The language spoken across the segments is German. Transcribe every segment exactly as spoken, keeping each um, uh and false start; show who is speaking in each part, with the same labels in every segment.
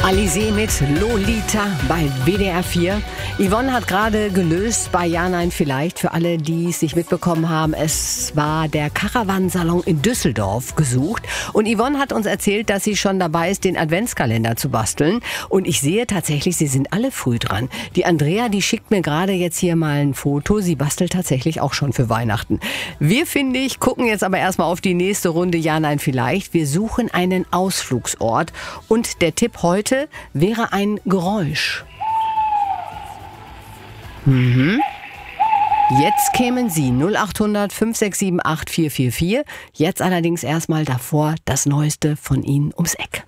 Speaker 1: Alizée mit Lolita bei W D R vier. Yvonne hat gerade gelöst bei Ja, Nein, Vielleicht. Für alle, die es nicht mitbekommen haben, es war der Caravansalon in Düsseldorf gesucht. Und Yvonne hat uns erzählt, dass sie schon dabei ist, den Adventskalender zu basteln. Und ich sehe tatsächlich, sie sind alle früh dran. Die Andrea, die schickt mir gerade jetzt hier mal ein Foto. Sie bastelt tatsächlich auch schon für Weihnachten. Wir, finde ich, gucken jetzt aber erstmal auf die nächste Runde Ja, Nein, Vielleicht. Wir suchen einen Ausflugsort. Und der Tipp heute wäre ein Geräusch. Mhm. Jetzt kämen Sie null acht hundert fünf sechs sieben acht vier vier vier. Jetzt allerdings erstmal davor das Neueste von Ihnen ums Eck.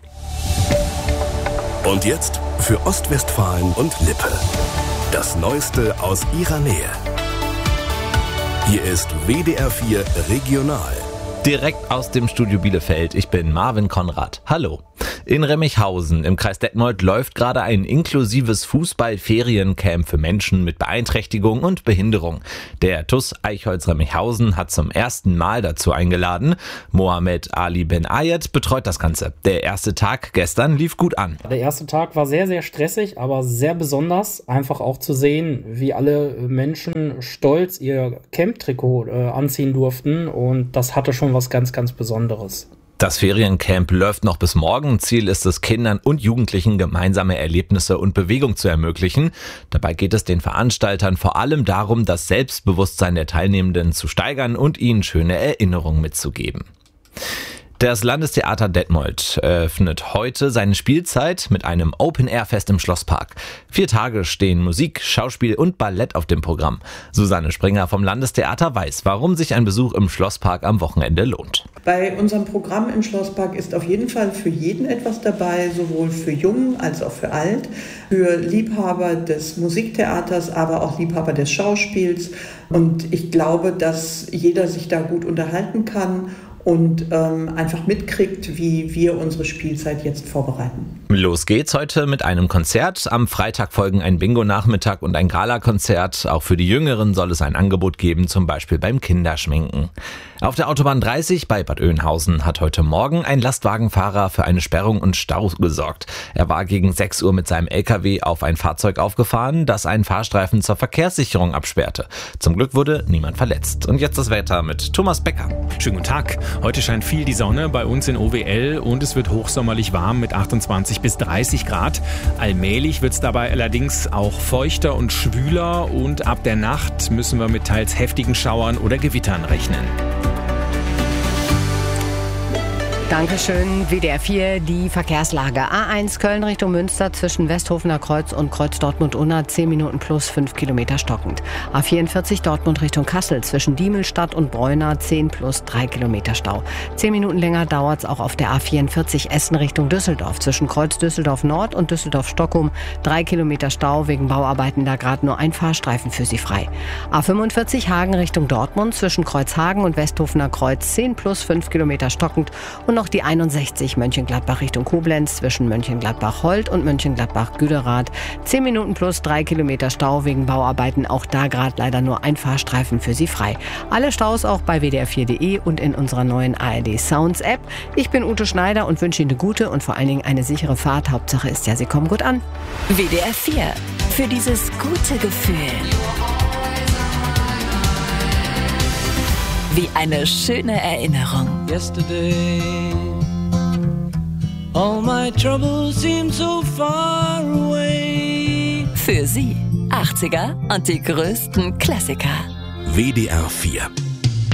Speaker 2: Und jetzt für Ostwestfalen und Lippe. Das Neueste aus Ihrer Nähe. Hier ist W D R vier Regional.
Speaker 3: Direkt aus dem Studio Bielefeld. Ich bin Marvin Konrad. Hallo. In Remmichhausen im Kreis Detmold läuft gerade ein inklusives Fußball-Feriencamp für Menschen mit Beeinträchtigung und Behinderung. Der T U S Eichholz Remmichhausen hat zum ersten Mal dazu eingeladen. Mohamed Ali Ben Ayed betreut das Ganze. Der erste Tag gestern lief gut an.
Speaker 4: Der erste Tag war sehr, sehr stressig, aber sehr besonders. Einfach auch zu sehen, wie alle Menschen stolz ihr Camp-Trikot äh, anziehen durften. Und das hatte schon was ganz, ganz Besonderes.
Speaker 3: Das Feriencamp läuft noch bis morgen. Ziel ist es, Kindern und Jugendlichen gemeinsame Erlebnisse und Bewegung zu ermöglichen. Dabei geht es den Veranstaltern vor allem darum, das Selbstbewusstsein der Teilnehmenden zu steigern und ihnen schöne Erinnerungen mitzugeben. Das Landestheater Detmold eröffnet heute seine Spielzeit mit einem Open-Air-Fest im Schlosspark. Vier Tage stehen Musik, Schauspiel und Ballett auf dem Programm. Susanne Springer vom Landestheater weiß, warum sich ein Besuch im Schlosspark am Wochenende lohnt.
Speaker 5: Bei unserem Programm im Schlosspark ist auf jeden Fall für jeden etwas dabei, sowohl für Jung als auch für Alt, für Liebhaber des Musiktheaters, aber auch Liebhaber des Schauspiels. Und ich glaube, dass jeder sich da gut unterhalten kann und ähm, einfach mitkriegt, wie wir unsere Spielzeit jetzt vorbereiten.
Speaker 3: Los geht's heute mit einem Konzert. Am Freitag folgen ein Bingo-Nachmittag und ein Gala-Konzert. Auch für die Jüngeren soll es ein Angebot geben, zum Beispiel beim Kinderschminken. Auf der Autobahn dreißig bei Bad Oeynhausen hat heute Morgen ein Lastwagenfahrer für eine Sperrung und Stau gesorgt. Er war gegen sechs Uhr mit seinem L K W auf ein Fahrzeug aufgefahren, das einen Fahrstreifen zur Verkehrssicherung absperrte. Zum Glück wurde niemand verletzt. Und jetzt das Wetter mit Thomas Becker.
Speaker 6: Schönen guten Tag. Heute scheint viel die Sonne bei uns in O W L und es wird hochsommerlich warm mit achtundzwanzig bis dreißig Grad. Allmählich wird es dabei allerdings auch feuchter und schwüler und ab der Nacht müssen wir mit teils heftigen Schauern oder Gewittern rechnen.
Speaker 1: Dankeschön, W D R vier, die Verkehrslage. A eins Köln Richtung Münster zwischen Westhofener Kreuz und Kreuz Dortmund-Unna, zehn Minuten plus fünf Kilometer stockend. A vierundvierzig Dortmund Richtung Kassel zwischen Diemelstadt und Bräuna, zehn plus drei Kilometer Stau. zehn Minuten länger dauert es auch auf der A vierundvierzig Essen Richtung Düsseldorf zwischen Kreuz Düsseldorf Nord und Düsseldorf-Stockholm, drei Kilometer Stau, wegen Bauarbeiten da gerade nur ein Fahrstreifen für Sie frei. A fünfundvierzig Hagen Richtung Dortmund zwischen Kreuz Hagen und Westhofener Kreuz, zehn plus fünf Kilometer stockend. Und noch die einundsechzig Mönchengladbach Richtung Koblenz zwischen Mönchengladbach-Holt und Mönchengladbach-Güderath. zehn Minuten plus drei Kilometer Stau wegen Bauarbeiten. Auch da gerade leider nur ein Fahrstreifen für Sie frei. Alle Staus auch bei w d r vier punkt d e und in unserer neuen A R D Sounds App. Ich bin Ute Schneider und wünsche Ihnen eine gute und vor allen Dingen eine sichere Fahrt. Hauptsache ist ja, Sie kommen gut an.
Speaker 7: W D R vier. Für dieses gute Gefühl. Wie eine schöne Erinnerung.
Speaker 8: Yesterday, all my troubles seem so far away.
Speaker 7: Für Sie achtziger und die größten Klassiker.
Speaker 2: W D R vier